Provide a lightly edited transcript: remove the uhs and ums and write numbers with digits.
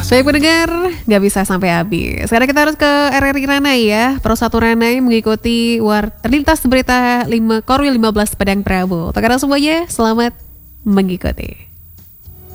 Baik pendengar, nggak bisa sampai habis. Sekarang kita harus ke RRI Ranai ya. Pro 1 Ranai mengikuti terlintas berita Korwil 15 Padang Prabu. Untuk semuanya, selamat mengikuti.